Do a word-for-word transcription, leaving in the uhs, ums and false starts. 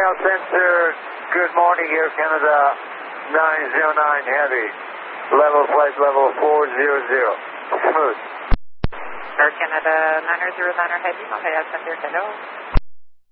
L sensor, good morning, Air Canada nine zero nine Heavy. Level flight level four zero zero. Smooth. Air Canada nine zero nine Heavy, Montreal Center, hello.